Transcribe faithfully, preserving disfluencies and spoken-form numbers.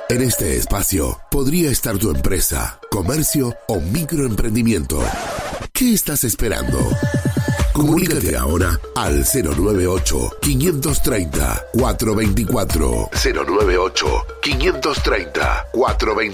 En este espacio podría estar tu empresa, comercio o microemprendimiento. ¿Qué estás esperando? Comunícate ahora al cero nueve ocho, quinientos treinta, cuatrocientos veinticuatro. cero nueve ocho, quinientos treinta, cuatrocientos veinticuatro.